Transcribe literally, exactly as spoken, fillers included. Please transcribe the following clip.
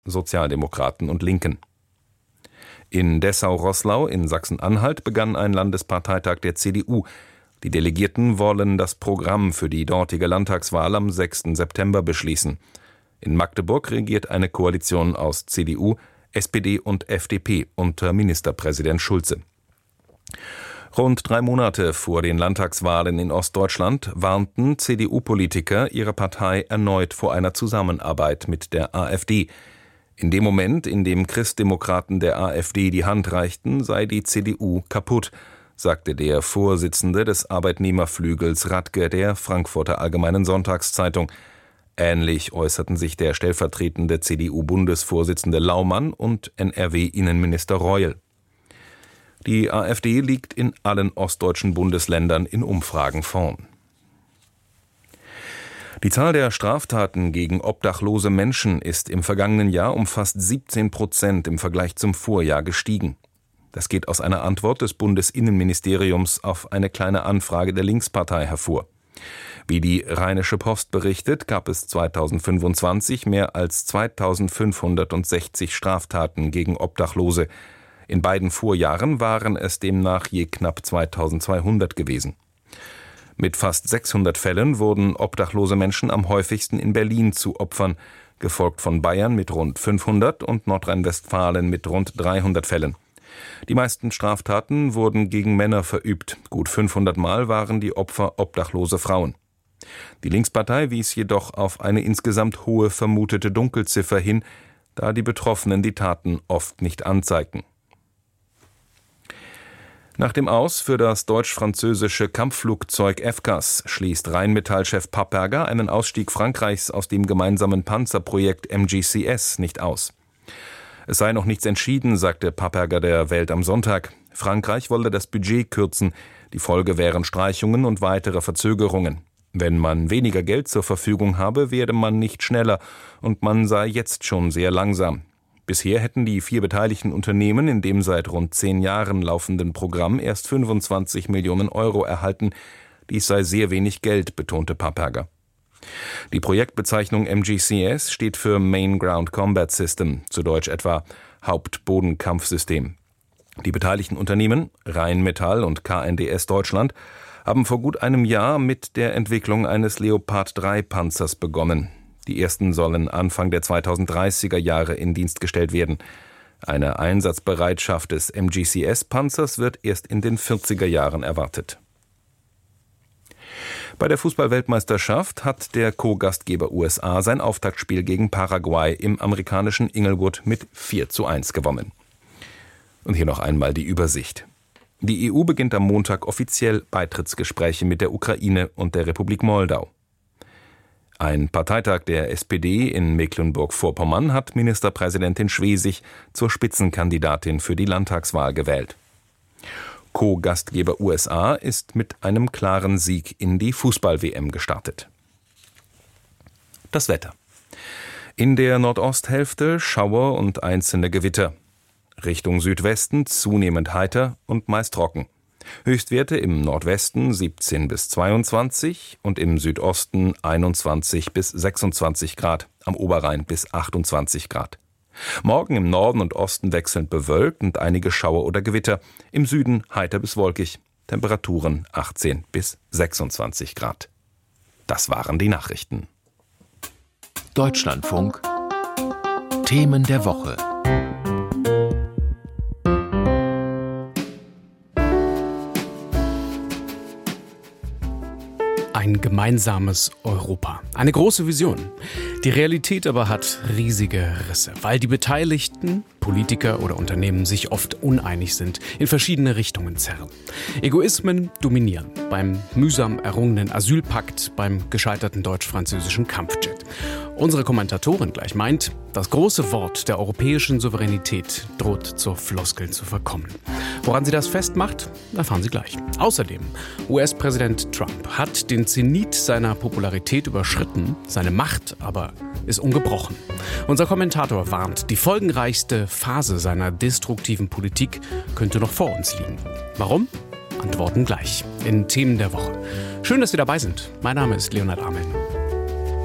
Sozialdemokraten und Linken. In Dessau-Roßlau in Sachsen-Anhalt begann ein Landesparteitag der C D U. Die Delegierten wollen das Programm für die dortige Landtagswahl am sechsten September beschließen. In Magdeburg regiert eine Koalition aus C D U, S P D und F D P unter Ministerpräsident Schulze. Rund drei Monate vor den Landtagswahlen in Ostdeutschland warnten C D U-Politiker ihre Partei erneut vor einer Zusammenarbeit mit der AfD. In dem Moment, in dem Christdemokraten der AfD die Hand reichten, sei die C D U kaputt, sagte der Vorsitzende des Arbeitnehmerflügels Radke der Frankfurter Allgemeinen Sonntagszeitung. Ähnlich äußerten sich der stellvertretende C D U-Bundesvorsitzende Laumann und N R W-Innenminister Reul. Die AfD liegt in allen ostdeutschen Bundesländern in Umfragen vorn. Die Zahl der Straftaten gegen obdachlose Menschen ist im vergangenen Jahr um fast siebzehn Prozent im Vergleich zum Vorjahr gestiegen. Das geht aus einer Antwort des Bundesinnenministeriums auf eine kleine Anfrage der Linkspartei hervor. Wie die Rheinische Post berichtet, gab es zweitausendfünfundzwanzig mehr als zweitausendfünfhundertsechzig Straftaten gegen Obdachlose. In beiden Vorjahren waren es demnach je knapp zweitausendzweihundert gewesen. Mit fast sechshundert Fällen wurden obdachlose Menschen am häufigsten in Berlin zu Opfern, gefolgt von Bayern mit rund fünfhundert und Nordrhein-Westfalen mit rund dreihundert Fällen. Die meisten Straftaten wurden gegen Männer verübt. Gut fünfhundert Mal waren die Opfer obdachlose Frauen. Die Linkspartei wies jedoch auf eine insgesamt hohe vermutete Dunkelziffer hin, da die Betroffenen die Taten oft nicht anzeigten. Nach dem Aus für das deutsch-französische Kampfflugzeug F C A S schließt Rheinmetall-Chef Papperger einen Ausstieg Frankreichs aus dem gemeinsamen Panzerprojekt M G C S nicht aus. Es sei noch nichts entschieden, sagte Papperger der Welt am Sonntag. Frankreich wolle das Budget kürzen. Die Folge wären Streichungen und weitere Verzögerungen. Wenn man weniger Geld zur Verfügung habe, werde man nicht schneller und man sei jetzt schon sehr langsam. Bisher hätten die vier beteiligten Unternehmen in dem seit rund zehn Jahren laufenden Programm erst fünfundzwanzig Millionen Euro erhalten. Dies sei sehr wenig Geld, betonte Papperger. Die Projektbezeichnung M G C S steht für Main Ground Combat System, zu Deutsch etwa Hauptbodenkampfsystem. Die beteiligten Unternehmen, Rheinmetall und K N D S Deutschland, haben vor gut einem Jahr mit der Entwicklung eines Leopard drei Panzers begonnen. Die ersten sollen Anfang der zweitausenddreißiger Jahre in Dienst gestellt werden. Eine Einsatzbereitschaft des M G C S-Panzers wird erst in den vierziger Jahren erwartet. Bei der Fußball-Weltmeisterschaft hat der Co-Gastgeber U S A sein Auftaktspiel gegen Paraguay im amerikanischen Inglewood mit vier zu eins gewonnen. Und hier noch einmal die Übersicht. Die E U beginnt am Montag offiziell Beitrittsgespräche mit der Ukraine und der Republik Moldau. Ein Parteitag der S P D in Mecklenburg-Vorpommern hat Ministerpräsidentin Schwesig zur Spitzenkandidatin für die Landtagswahl gewählt. Co-Gastgeber U S A ist mit einem klaren Sieg in die Fußball-W M gestartet. Das Wetter. In der Nordosthälfte Schauer und einzelne Gewitter. Richtung Südwesten zunehmend heiter und meist trocken. Höchstwerte im Nordwesten siebzehn bis zweiundzwanzig und im Südosten einundzwanzig bis sechsundzwanzig Grad, am Oberrhein bis achtundzwanzig Grad. Morgen im Norden und Osten wechselnd bewölkt und einige Schauer oder Gewitter. Im Süden heiter bis wolkig. Temperaturen achtzehn bis sechsundzwanzig Grad. Das waren die Nachrichten. Deutschlandfunk. Themen der Woche. Ein gemeinsames Europa. Eine große Vision. Die Realität aber hat riesige Risse, weil die Beteiligten, Politiker oder Unternehmen sich oft uneinig sind, in verschiedene Richtungen zerren. Egoismen dominieren. Beim mühsam errungenen Asylpakt, beim gescheiterten deutsch-französischen Kampfjet. Unsere Kommentatorin gleich meint, das große Wort der europäischen Souveränität droht zur Floskel zu verkommen. Woran sie das festmacht, erfahren Sie gleich. Außerdem, U S-Präsident Trump hat den Zenit seiner Popularität überschritten, seine Macht aber ist ungebrochen. Unser Kommentator warnt, die folgenreichste Phase seiner destruktiven Politik könnte noch vor uns liegen. Warum? Antworten gleich in Themen der Woche. Schön, dass Sie dabei sind. Mein Name ist Leonhard Ameln.